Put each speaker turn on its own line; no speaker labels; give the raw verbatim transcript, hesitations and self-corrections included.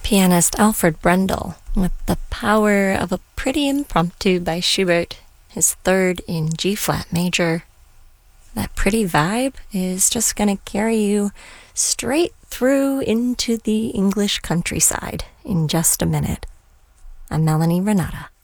Pianist Alfred Brendel with the power of a pretty impromptu by Schubert, his third in G-flat major. That pretty vibe is just going to carry you straight through into the English countryside in just a minute. I'm Melanie Renata.